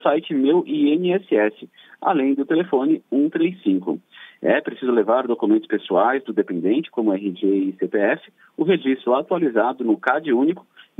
site Meu INSS, além do telefone 135. É preciso levar documentos pessoais do dependente, como RG e CPF, o registro atualizado no CAD único